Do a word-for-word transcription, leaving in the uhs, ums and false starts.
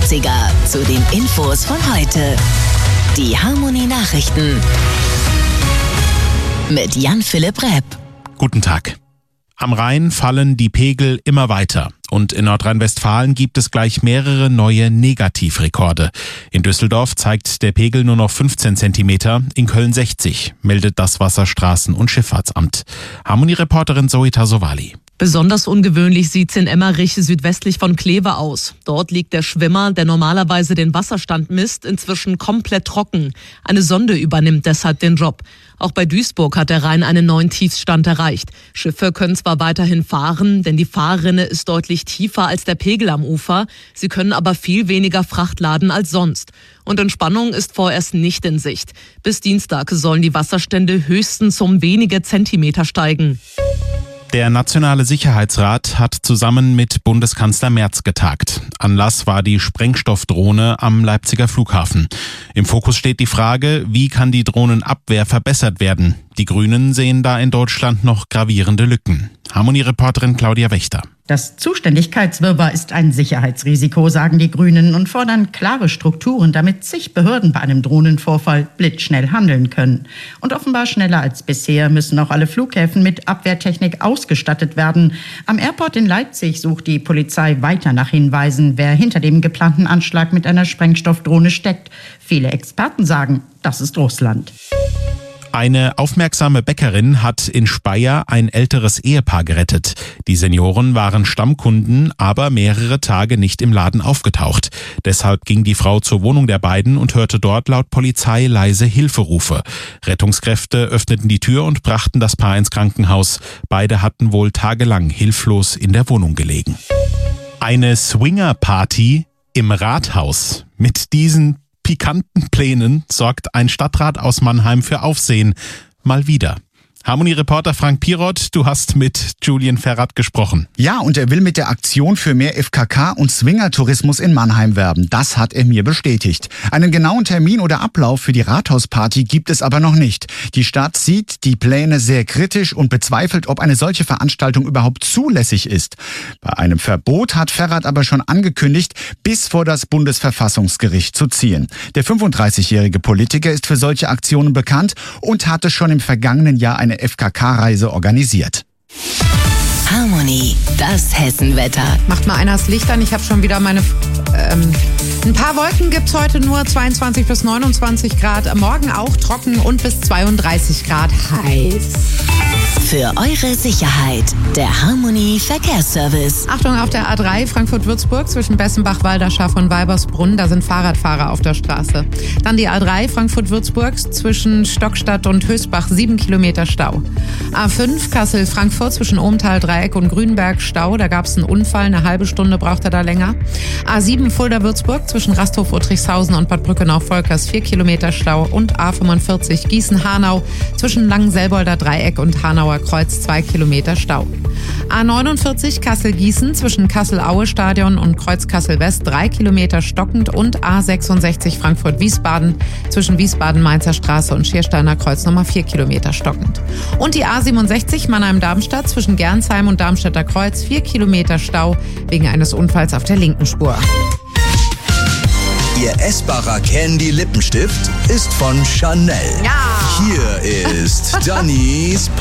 dreißiger zu den Infos von heute. Die Harmony Nachrichten mit Jan-Philipp Repp. Guten Tag. Am Rhein fallen die Pegel immer weiter. Und in Nordrhein-Westfalen gibt es gleich mehrere neue Negativrekorde. In Düsseldorf zeigt der Pegel nur noch fünfzehn Zentimeter, in Köln sechzig, meldet das Wasserstraßen- und Schifffahrtsamt. Harmony-Reporterin Zoe Tasovali. Besonders ungewöhnlich sieht's in Emmerich südwestlich von Kleve aus. Dort liegt der Schwimmer, der normalerweise den Wasserstand misst, inzwischen komplett trocken. Eine Sonde übernimmt deshalb den Job. Auch bei Duisburg hat der Rhein einen neuen Tiefstand erreicht. Schiffe können zwar weiterhin fahren, denn die Fahrrinne ist deutlich tiefer als der Pegel am Ufer. Sie können aber viel weniger Fracht laden als sonst. Und Entspannung ist vorerst nicht in Sicht. Bis Dienstag sollen die Wasserstände höchstens um wenige Zentimeter steigen. Der Nationale Sicherheitsrat hat zusammen mit Bundeskanzler Merz getagt. Anlass war die Sprengstoffdrohne am Leipziger Flughafen. Im Fokus steht die Frage, wie kann die Drohnenabwehr verbessert werden? Die Grünen sehen da in Deutschland noch gravierende Lücken. Harmony-Reporterin Claudia Wächter. Das Zuständigkeitswirrwarr ist ein Sicherheitsrisiko, sagen die Grünen und fordern klare Strukturen, damit zig Behörden bei einem Drohnenvorfall blitzschnell handeln können. Und offenbar schneller als bisher müssen auch alle Flughäfen mit Abwehrtechnik ausgestattet werden. Am Airport in Leipzig sucht die Polizei weiter nach Hinweisen, wer hinter dem geplanten Anschlag mit einer Sprengstoffdrohne steckt. Viele Experten sagen, das ist Russland. Eine aufmerksame Bäckerin hat in Speyer ein älteres Ehepaar gerettet. Die Senioren waren Stammkunden, aber mehrere Tage nicht im Laden aufgetaucht. Deshalb ging die Frau zur Wohnung der beiden und hörte dort laut Polizei leise Hilferufe. Rettungskräfte öffneten die Tür und brachten das Paar ins Krankenhaus. Beide hatten wohl tagelang hilflos in der Wohnung gelegen. Eine Swinger-Party im Rathaus. Mit diesen pikanten Plänen sorgt ein Stadtrat aus Mannheim für Aufsehen. Mal wieder. Harmony-Reporter Frank Pirot, du hast mit Julian Ferrat gesprochen. Ja, und er will mit der Aktion für mehr F K K und Swingertourismus in Mannheim werben. Das hat er mir bestätigt. Einen genauen Termin oder Ablauf für die Rathausparty gibt es aber noch nicht. Die Stadt sieht die Pläne sehr kritisch und bezweifelt, ob eine solche Veranstaltung überhaupt zulässig ist. Bei einem Verbot hat Ferrat aber schon angekündigt, bis vor das Bundesverfassungsgericht zu ziehen. Der fünfunddreißigjährige Politiker ist für solche Aktionen bekannt und hatte schon im vergangenen Jahr eine F K K-Reise organisiert. Harmony, das Hessenwetter. Macht mal einer das Licht an, ich habe schon wieder meine... Ähm, ein paar Wolken gibt's heute nur, zweiundzwanzig bis neunundzwanzig Grad. Morgen auch trocken und bis zweiunddreißig Grad heiß. Für eure Sicherheit, der Harmony Verkehrsservice. Achtung auf der A drei Frankfurt-Würzburg zwischen Bessenbach-Walderschaft und Weibersbrunn. Da sind Fahrradfahrer auf der Straße. Dann die A drei Frankfurt-Würzburg zwischen Stockstadt und Höchstbach, sieben Kilometer Stau. A fünf Kassel-Frankfurt zwischen Ohmtal-Dreieck und Grünberg Stau. Da gab es einen Unfall, eine halbe Stunde braucht er da länger. A sieben Fulda-Würzburg zwischen Rasthof-Uttrichshausen und Bad Brückenau-Volkers, vier Kilometer Stau. Und A fünfundvierzig Gießen-Hanau zwischen Langenselbolder Dreieck und Hanauer Kreuz, zwei Kilometer Stau. A neunundvierzig Kassel-Gießen zwischen Kassel-Aue-Stadion und Kreuz-Kassel-West, drei Kilometer stockend. Und A sechsundsechzig Frankfurt-Wiesbaden zwischen Wiesbaden-Mainzer Straße und Schiersteiner Kreuz, nochmal vier Kilometer stockend. Und die A siebenundsechzig Mannheim-Darmstadt zwischen Gernsheim und Darmstädter Kreuz, vier Kilometer Stau wegen eines Unfalls auf der linken Spur. Ihr essbarer Candy-Lippenstift ist von Chanel. Ja. Hier ist Dannys